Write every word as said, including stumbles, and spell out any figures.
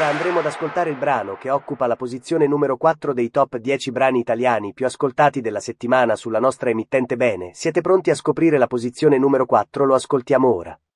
andremo ad ascoltare il brano che occupa la posizione numero quattro dei top dieci brani italiani più ascoltati della settimana sulla nostra emittente Bene. Siete pronti a scoprire la posizione numero quattro? Lo ascoltiamo ora.